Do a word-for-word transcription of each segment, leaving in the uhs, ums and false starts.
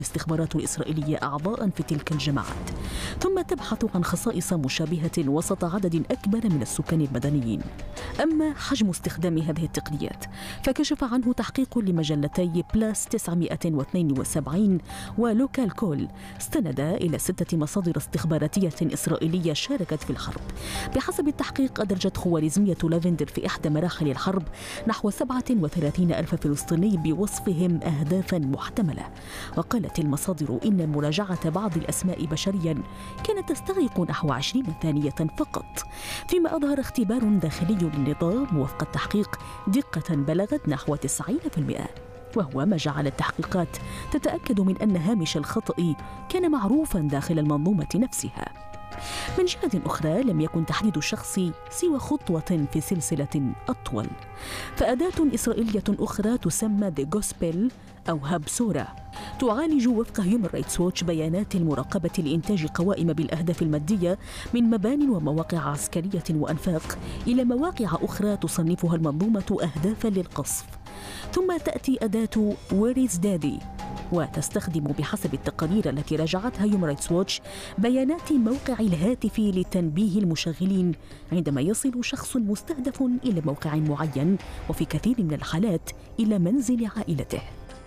الاستخبارات الإسرائيلية أعضاء في تلك الجماعات، ثم تبحث عن خصائص مشابهة وسط عدد أكبر من السكان المدنيين. أما حجم استخدام هذه التقنيات فكشف عنه تحقيق لمجلتي بلاس تسعمائة واثنين وسبعين ولوكال كول، استند إلى ستة مصادر استخباراتية إسرائيلية شاركت في الحرب. بحسب التحقيق أدرجت خوارزمية لافندر في إحدى مراحل الحرب نحو سبعة وثلاثين ألف فلسطيني بوصفهم أهدافا محتملة. وقالت المصادر إن مراجعة بعض الأسماء بشريا كانت تستغرق نحو عشرين ثانية فقط، فيما أظهر اختبار داخلي للنظام وفق التحقيق دقة بلغت نحو تسعين بالمئة، وهو ما جعل التحقيقات تتأكد من أن هامش الخطأ كان معروفا داخل المنظومة نفسها. من جهة أخرى لم يكن تحديد الشخص سوى خطوة في سلسلة أطول، فأداة إسرائيلية أخرى تسمى The Gospel أو هبسورة تعالج وفق هيومن رايتس ووتش بيانات المراقبة لإنتاج قوائم بالأهداف المادية من مبان ومواقع عسكرية وأنفاق إلى مواقع أخرى تصنفها المنظومة أهدافا للقصف. ثم تأتي أداة Where is Daddy وتستخدم بحسب التقارير التي راجعتها هيومن رايتس ووتش بيانات موقع الهاتف لتنبيه المشغلين عندما يصل شخص مستهدف إلى موقع معين، وفي كثير من الحالات إلى منزل عائلته.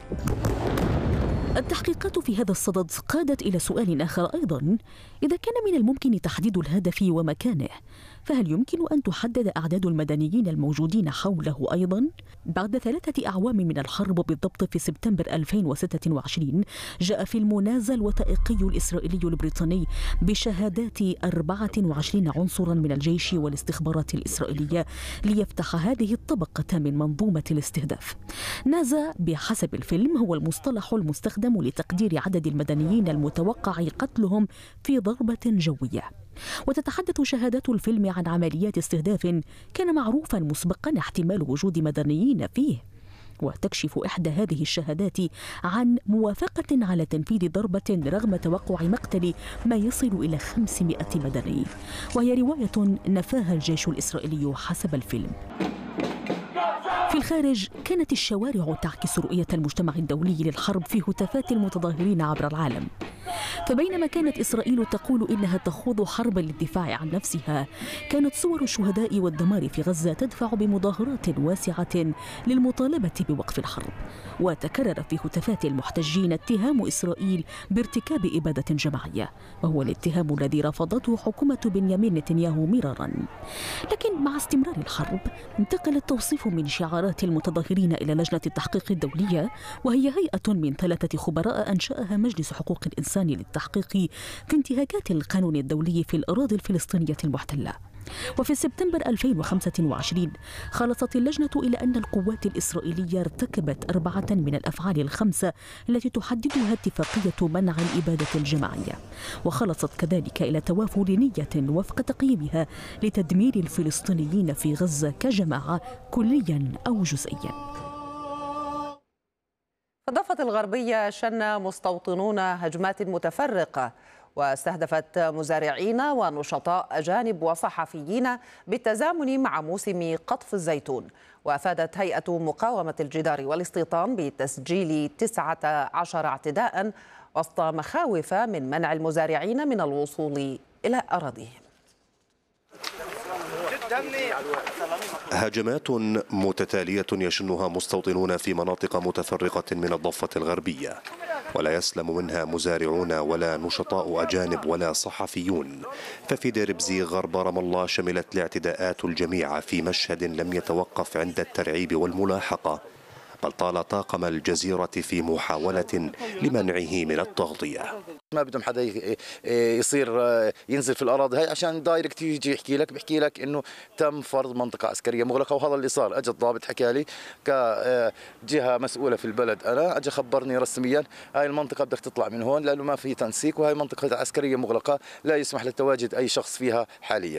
التحقيقات في هذا الصدد قادت إلى سؤال آخر أيضاً: إذا كان من الممكن تحديد الهدف ومكانه، فهل يمكن أن تحدد أعداد المدنيين الموجودين حوله أيضاً؟ بعد ثلاثة أعوام من الحرب، بالضبط في سبتمبر ألفين وستة وعشرين، جاء فيلم نازا الوثائقي الإسرائيلي البريطاني بشهادات أربعة وعشرين عنصراً من الجيش والاستخبارات الإسرائيلية ليفتح هذه الطبقة من منظومة الاستهداف. نازا بحسب الفيلم هو المصطلح المستخدم لتقدير عدد المدنيين المتوقع قتلهم في ضربة جوية. وتتحدث شهادات الفيلم عن عمليات استهداف كان معروفا مسبقا احتمال وجود مدنيين فيه، وتكشف إحدى هذه الشهادات عن موافقة على تنفيذ ضربة رغم توقع مقتل ما يصل إلى خمسمائة مدني، وهي رواية نفاها الجيش الإسرائيلي حسب الفيلم. في الخارج كانت الشوارع تعكس رؤية المجتمع الدولي للحرب في هتافات المتظاهرين عبر العالم. فبينما كانت إسرائيل تقول إنها تخوض حربا للدفاع عن نفسها، كانت صور الشهداء والدمار في غزة تدفع بمظاهرات واسعة للمطالبة بوقف الحرب. وتكرر في هتافات المحتجين اتهام إسرائيل بارتكاب إبادة جماعية، وهو الاتهام الذي رفضته حكومة بنيامين نتنياهو مرارا. لكن مع استمرار الحرب انتقل التوصيف من شعارات المتظاهرين إلى لجنة التحقيق الدولية، وهي هيئة من ثلاثة خبراء أنشأها مجلس حقوق الإنسان للتحقيق في انتهاكات القانون الدولي في الأراضي الفلسطينية المحتلة. وفي سبتمبر ألفين وخمسة وعشرين خلصت اللجنة إلى أن القوات الإسرائيلية ارتكبت أربعة من الأفعال الخمسة التي تحددها اتفاقية منع الإبادة الجماعية، وخلصت كذلك إلى توافر نية وفق تقييمها لتدمير الفلسطينيين في غزة كجماعة كليا أو جزئيا. في الضفة الغربية شن مستوطنون هجمات متفرقة واستهدفت مزارعين ونشطاء أجانب وصحفيين بالتزامن مع موسم قطف الزيتون. وأفادت هيئة مقاومة الجدار والاستيطان بتسجيل تسعة عشر اعتداء وسط مخاوف من منع المزارعين من الوصول إلى أراضيهم. هجمات متتالية يشنها مستوطنون في مناطق متفرقة من الضفة الغربية، ولا يسلم منها مزارعون ولا نشطاء أجانب ولا صحفيون. ففي دير بزي غرب رام الله شملت الاعتداءات الجميع في مشهد لم يتوقف عند الترعيب والملاحقة، بل طال طاقم الجزيرة في محاولة لمنعه من التغطية. ما بدهم حدا يصير ينزل في الأراضي هاي عشان دايركت يجي يحكي لك بيحكي لك إنه تم فرض منطقة عسكرية مغلقة، وهذا اللي صار. أجى الضابط حكى لي كجهة مسؤولة في البلد، أنا أجى خبرني رسميا هاي المنطقة بدك تطلع من هون لأنه ما في تنسيق، وهي منطقة عسكرية مغلقة لا يسمح لتواجد أي شخص فيها حاليا.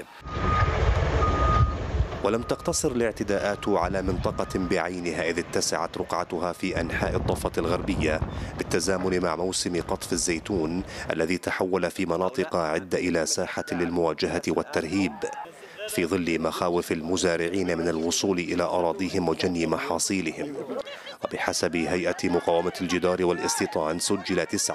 ولم تقتصر الاعتداءات على منطقة بعينها، إذ اتسعت رقعتها في أنحاء الضفة الغربية بالتزامن مع موسم قطف الزيتون الذي تحول في مناطق عدة إلى ساحة للمواجهة والترهيب. في ظل مخاوف المزارعين من الوصول إلى أراضيهم وجني محاصيلهم. وبحسب هيئة مقاومة الجدار والاستيطان سجل